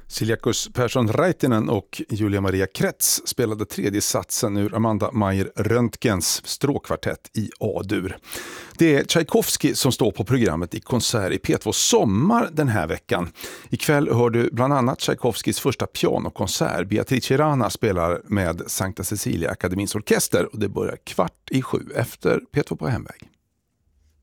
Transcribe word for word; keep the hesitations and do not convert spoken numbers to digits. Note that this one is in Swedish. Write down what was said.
Siljakus Persson-Raitinen och Julia Maria Kretz spelade tredje satsen ur Amanda Meyer-Röntgens stråkkvartett i A-dur. Det är Tchaikovsky som står på programmet i konsert i P två Sommar den här veckan. Ikväll hör du bland annat Tchaikovskys första pianokonsert. Beatrice Rana spelar med Sankta Cecilia Akademins orkester och det börjar kvart i sju efter P två på hemväg.